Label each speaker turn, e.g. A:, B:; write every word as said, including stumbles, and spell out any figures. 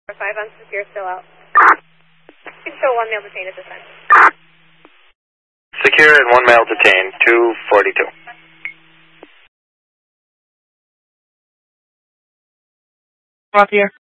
A: five on secure, still out. Control one male detained at this time.
B: Secure and one male detained, two forty-two.
C: Rock here.